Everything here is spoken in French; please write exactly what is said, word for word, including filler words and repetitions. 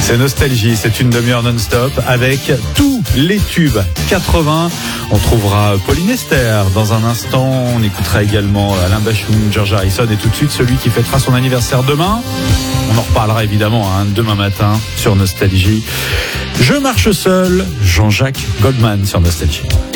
C'est Nostalgie, c'est une demi-heure non-stop avec tous les tubes quatre-vingts. On trouvera Pauline Esther dans un instant. On écoutera également Alain Bachung, George Harrison et tout de suite celui qui fêtera son anniversaire demain. On en reparlera évidemment hein, demain matin sur Nostalgie. Je marche seul, Jean-Jacques Goldman sur Nostalgie.